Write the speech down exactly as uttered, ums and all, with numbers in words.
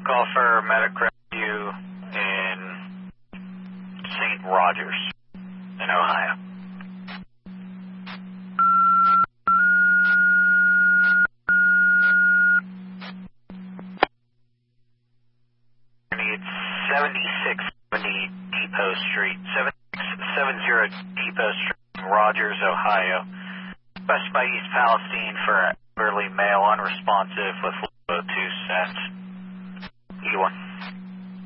call for medic rescue in Saint Rogers in Ohio. It's seventy-six seventy Depot Street, seventy-six seventy Depot Street, Rogers, Ohio. Requested by East Palestine for elderly male unresponsive with low two cents. E one.